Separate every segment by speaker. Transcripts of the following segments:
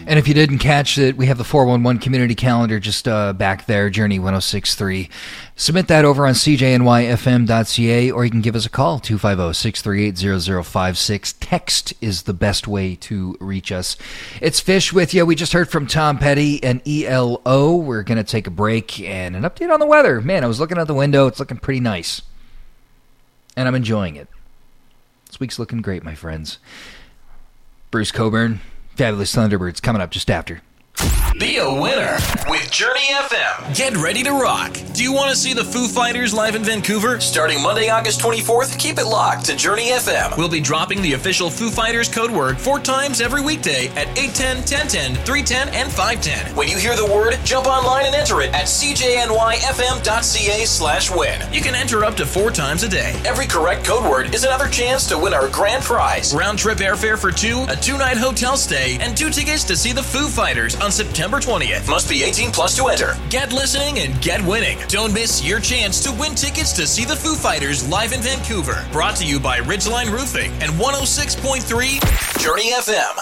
Speaker 1: And if you didn't catch it, we have the 411 community calendar just back there, Journey 106.3. Submit that over on cjnyfm.ca, or you can give us a call, 250-638-0056. Text is the best way to reach us. It's Fish with you. We just heard from Tom Petty and ELO. We're going to take a break and an update on the weather. Man, I was looking out the window. It's looking pretty nice. And I'm enjoying it. This week's looking great, my friends. Bruce Coburn, Fabulous Thunderbirds, coming up just after.
Speaker 2: Be a winner with Journey FM. Get ready to rock. Do you want to see the Foo Fighters live in Vancouver? Starting Monday, August 24th, keep it locked to Journey FM. We'll be dropping the official Foo Fighters code word 4 times every weekday at 8:10, 10:10, 3:10, and 5:10. When you hear the word, jump online and enter it at cjnyfm.ca/win. You can enter up to 4 times a day. Every correct code word is another chance to win our grand prize. Round-trip airfare for 2, a 2-night hotel stay, and 2 tickets to see the Foo Fighters on September 20th. Must be 18 plus to enter. Get listening and get winning. Don't miss your chance to win tickets to see the Foo Fighters live in Vancouver. Brought to you by Ridgeline Roofing and 106.3 Journey FM.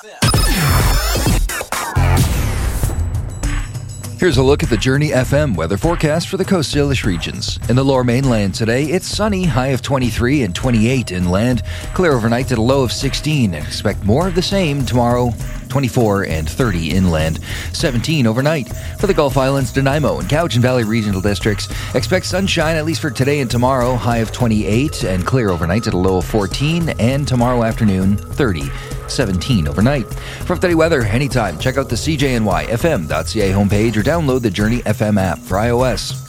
Speaker 1: Here's a look at the Journey FM weather forecast for the Coast Salish regions. In the Lower Mainland today, it's sunny, high of 23 and 28 inland. Clear overnight at a low of 16. And expect more of the same tomorrow, 24 and 30 inland. 17 overnight. For the Gulf Islands, Nanaimo and Cowichan Valley regional districts, expect sunshine at least for today and tomorrow, high of 28 and clear overnight at a low of 14. And tomorrow afternoon, 30. 17 overnight. For up-to-date weather anytime, check out the cjnyfm.ca homepage or download the Journey FM app for iOS.